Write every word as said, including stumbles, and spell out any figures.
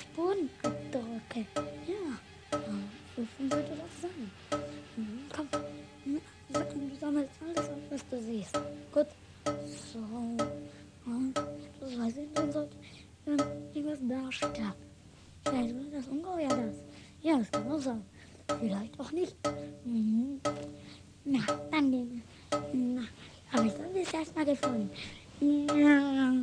Boden drücke. Ja, wovon würde das sein? Mhm, komm, du sammelst alles auf, was du siehst. Gut, so. Und das weiß ich, dann sollte irgendwas da sterben. Vielleicht war das Ungeheuer das. Ja, das kann auch sein. Vielleicht auch nicht. Mhm. Na, dann gehen wir. Na, habe ich das jetzt erstmal gefunden. Ja.